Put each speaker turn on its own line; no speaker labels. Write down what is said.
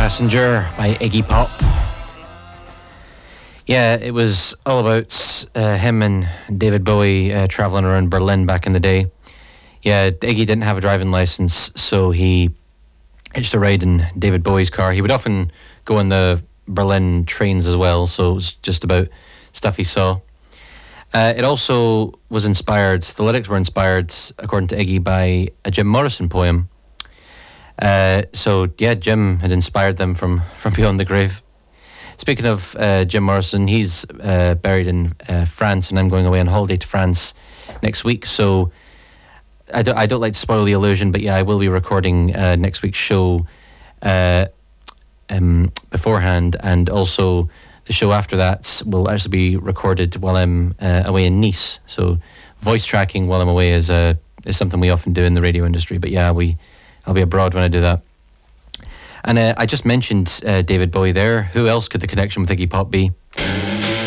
Passenger by Iggy Pop. Yeah, it was all about him and David Bowie traveling around Berlin back in the day. Yeah, Iggy didn't have a driving license, so he hitched a ride in David Bowie's car. He would often go on the Berlin trains as well, so it was just about stuff he saw. It also was inspired, the lyrics were inspired, according to Iggy, by a Jim Morrison poem. So yeah, Jim had inspired them from beyond the grave. Speaking of Jim Morrison, he's buried in France, and I'm going away on holiday to France next week. So I don't like to spoil the illusion, but yeah, I will be recording next week's show beforehand, and also the show after that will actually be recorded while I'm away in Nice. So voice tracking while I'm away is something we often do in the radio industry. But yeah, I'll be abroad when I do that. And I just mentioned David Bowie there. Who else could the connection with Iggy Pop be?